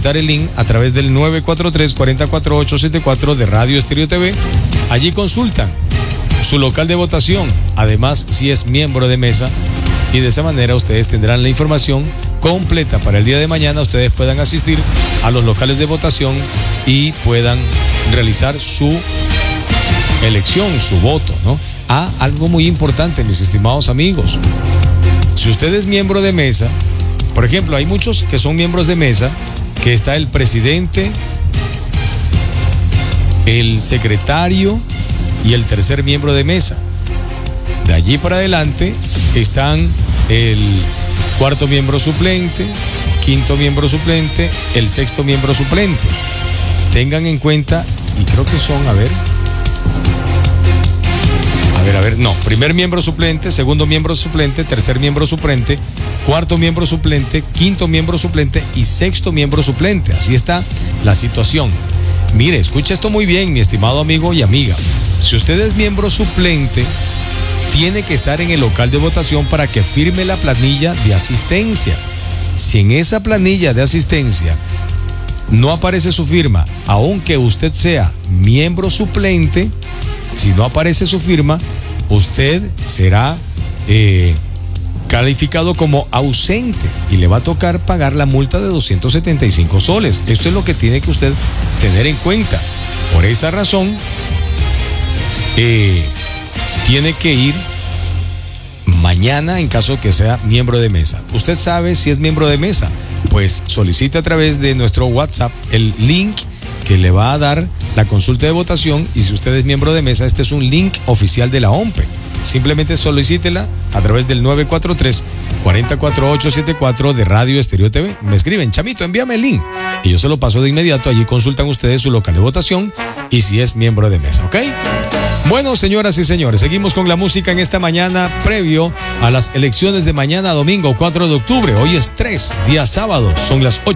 consultar el link a través del 943-44874 de Radio Estéreo TV. Allí consultan su local de votación, además si es miembro de mesa, y de esa manera ustedes tendrán la información completa para el día de mañana. Ustedes puedan asistir a los locales de votación y puedan realizar su elección, su voto, ¿no? Algo muy importante, mis estimados amigos. Si usted es miembro de mesa, por ejemplo, hay muchos que son miembros de mesa, que está el presidente, el secretario y el tercer miembro de mesa. De allí para adelante están el cuarto miembro suplente, quinto miembro suplente, el sexto miembro suplente. Tengan en cuenta, y creo que son, primer miembro suplente, segundo miembro suplente, tercer miembro suplente, cuarto miembro suplente, quinto miembro suplente y sexto miembro suplente. Así está la situación. Mire, escucha esto muy bien, mi estimado amigo y amiga. Si usted es miembro suplente, tiene que estar en el local de votación para que firme la planilla de asistencia. Si en esa planilla de asistencia no aparece su firma, aunque usted sea miembro suplente, si no aparece su firma, usted será calificado como ausente y le va a tocar pagar la multa de 275 soles. Esto es lo que tiene que usted tener en cuenta. Por esa razón, tiene que ir mañana en caso que sea miembro de mesa. ¿Usted sabe si es miembro de mesa? Pues solicite a través de nuestro WhatsApp el link que le va a dar la consulta de votación, y si usted es miembro de mesa, este es un link oficial de la OMPE. Simplemente solicítela a través del 943-44874 de Radio Estéreo TV. Me escriben: Chamito, envíame el link, y yo se lo paso de inmediato. Allí consultan ustedes su local de votación y si es miembro de mesa, ¿ok? Bueno, señoras y señores, seguimos con la música en esta mañana previo a las elecciones de mañana domingo 4 de octubre. Hoy es 3, día sábado, son las 8.